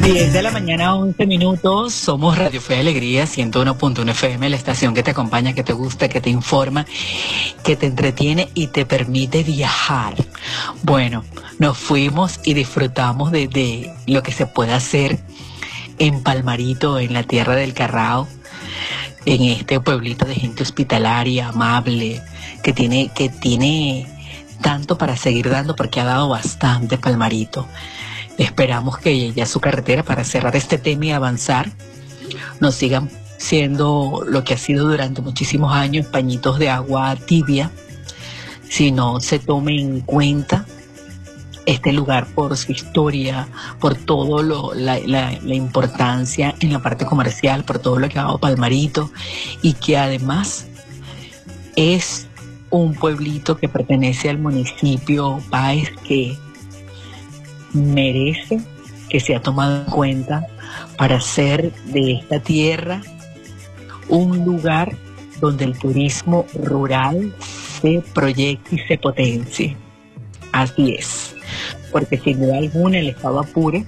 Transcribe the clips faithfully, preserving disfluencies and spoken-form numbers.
diez de la mañana, once minutos. Somos Radio Fe y Alegría, ciento uno punto uno F M, la estación que te acompaña, que te gusta, que te informa, que te entretiene y te permite viajar. Bueno, nos fuimos y disfrutamos de, de lo que se puede hacer en Palmarito, en la tierra del Carrao, en este pueblito de gente hospitalaria, amable, que tiene, que tiene tanto para seguir dando, porque ha dado bastante Palmarito. Esperamos que ya su carretera, para cerrar este tema y avanzar, nos sigan siendo lo que ha sido durante muchísimos años, pañitos de agua tibia, si no se tome en cuenta este lugar por su historia, por todo lo, la, la, la importancia en la parte comercial, por todo lo que ha dado Palmarito, y que además es un pueblito que pertenece al municipio Páez, que merece que sea tomado en cuenta para hacer de esta tierra un lugar donde el turismo rural se proyecte y se potencie. Así es, porque sin duda alguna el estado Apure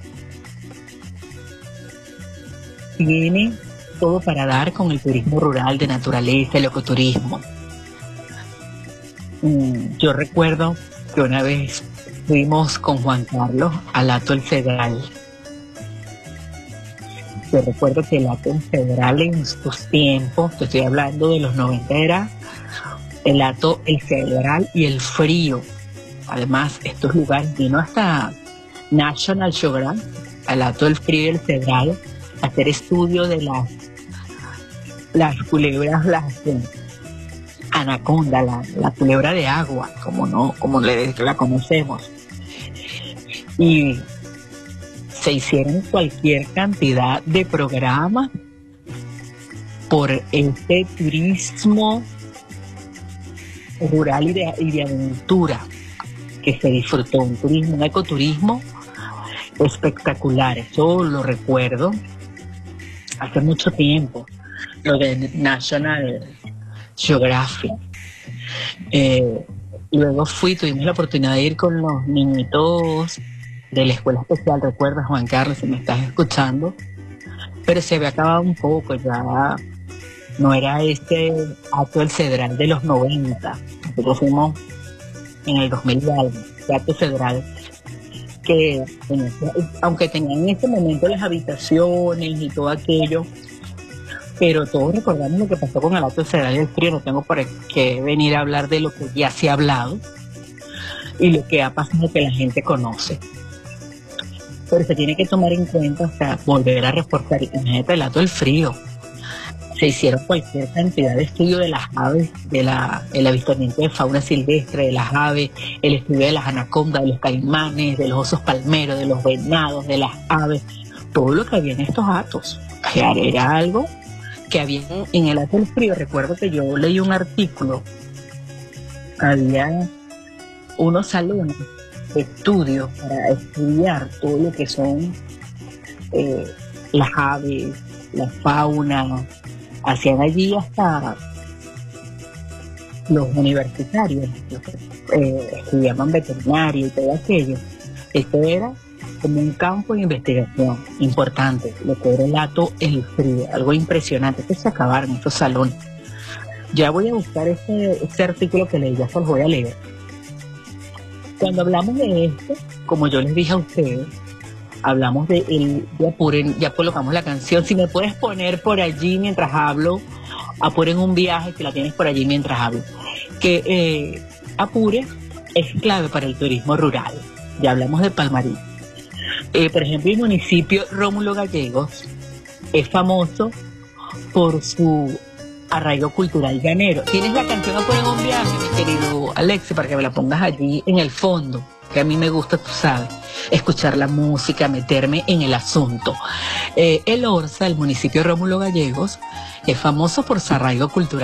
tiene todo para dar con el turismo rural de naturaleza, el ecoturismo. Yo recuerdo que una vez fuimos con Juan Carlos al Hato El Cedral. Yo recuerdo que el Hato El Cedral en sus tiempos, te estoy hablando de los noventa, era el Hato El Cedral y el frío. Además, estos lugares, vino hasta National Geographic, al Hato El Frío y el Cedral, a hacer estudio de las, las culebras, las eh, anaconda, la, la culebra de agua, como no, como le, la conocemos. Y se hicieron cualquier cantidad de programas por este turismo rural y de, y de aventura que se disfrutó, un turismo, un ecoturismo espectacular. Eso lo recuerdo hace mucho tiempo, lo de National Geographic. Eh, luego fui, tuvimos la oportunidad de ir con los niñitos de la escuela especial. Recuerda, Juan Carlos, si me estás escuchando, pero se había acabado un poco, ya no era este Hato El Cedral de los noventa. Nosotros fuimos en el dos mil y algo, este Hato Cedral, que aunque tenían en ese momento las habitaciones y todo aquello, pero todos recordamos lo que pasó con el Hato Cedral y el frío. No tengo por qué venir a hablar de lo que ya se ha hablado y lo que ha pasado, que la gente conoce. Pero se tiene que tomar en cuenta, o sea, volver a reforzar. Imagínate el Hato del Frío. Se hicieron cualquier cantidad de estudios de las aves, de la, el avistamiento de fauna silvestre, de las aves, el estudio de las anacondas, de los caimanes, de los osos palmeros, de los venados, de las aves, todo lo que había en estos hatos. Era algo que había en el Hato del Frío. Recuerdo que yo leí un artículo, había unos salones de estudio para estudiar todo lo que son eh, las aves, la fauna. Hacían allí hasta los universitarios, los que eh, estudiaban veterinaria y todo aquello. Esto era como un campo de investigación importante, lo que era el Hato El Frío, algo impresionante, que se acabaron estos salones. Ya voy a buscar ese, ese artículo que leí, ya se los voy a leer. Cuando hablamos de esto, como yo les dije a ustedes, hablamos de el de Apure, ya colocamos la canción. Si me puedes poner por allí mientras hablo, Apure en un viaje, que la tienes por allí mientras hablo, que eh, Apure es clave para el turismo rural. Ya hablamos de Palmarito. Eh, por ejemplo, el municipio Rómulo Gallegos es famoso por su arraigo cultural llanero. Tienes la canción Apure en un viaje, mi querido Alexi, para que me la pongas allí en el fondo, que a mí me gusta, tú sabes, escuchar la música, meterme en el asunto. Eh, el Orza, el municipio Rómulo Gallegos, es famoso por su arraigo cultural.